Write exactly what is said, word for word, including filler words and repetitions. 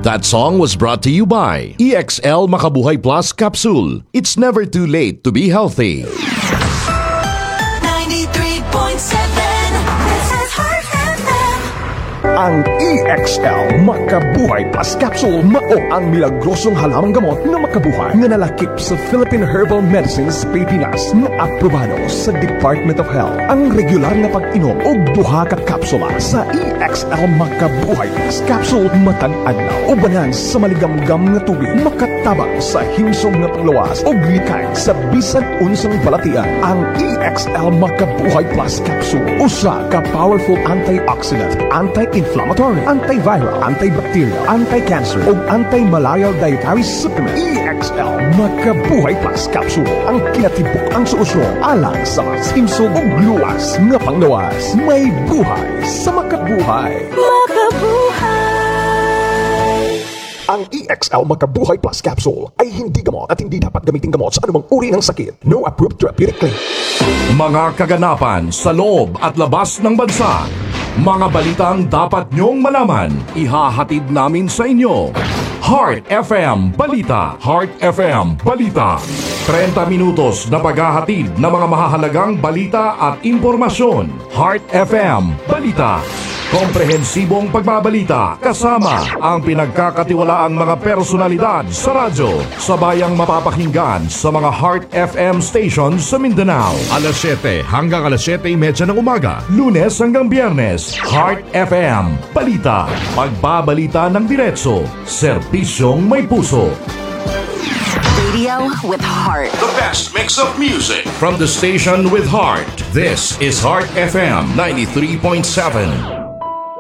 That song was brought to you by E X L Makabuhay Plus Capsule. It's never too late to be healthy. ninety-three point seven, this is Heart F M. Ang E X L Makabuhay Plus Capsule mao ang milagrosong halamang gamot na makabuhay nga nalakip sa Philippine Herbal Medicines Pilipinas na aprobado sa Department of Health. Ang regular na pag-inom og duha ka kapsula sa E X L Makabuhay Plus Capsule matag adlaw ubanan sa maligamgam nga tubig makatabang sa himsog nga panglawas og likay sa bisan unsang balatian. Ang E X L Makabuhay Plus Capsule usa ka powerful antioxidant, anti-inflammatory, antiviral, antibacterial, anti-cancer ug anti-malarial dietary supplement. E X L Makabuhay Plus Capsule ang kinatibok ang solusyon alang sa mas himsog ug luwas nga panglawas. May buhay sa makabuhay. Makabuhay! Ang E X L Makabuhay Plus Capsule ay hindi gamot at hindi dapat gamitin gamot sa anumang uri ng sakit. No approved therapeutic claim. Mga kaganapan sa loob at labas ng bansa. Mga balitang dapat nyong malaman. Ihahatid namin sa inyo. Heart F M Balita. Heart F M Balita. thirty minutos na paghahatid ng mga mahahalagang balita at impormasyon. Heart F M Balita. Komprehensibong pagbabalita kasama ang pinagkakatiwalaang mga personalidad sa radyo. Sabayang mapapakinggan sa mga Heart F M stations sa Mindanao. alas siyete hanggang alas siyete thirty ng umaga. Lunes hanggang Biyernes. Heart F M Balita. Pagbabalita ng diretso. Serbisyong may puso. Radio with heart. The best mix of music from the station with heart. This is Heart F M ninety-three point seven.